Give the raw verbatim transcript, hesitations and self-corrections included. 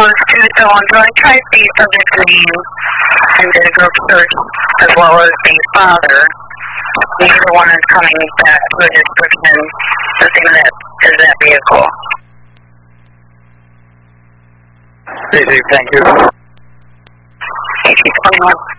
was to someone who tried the subject's name and did a group search as well as the father. Neither one is coming back to a description the same that is that vehicle. Easy, thank you. eighteen twenty-one.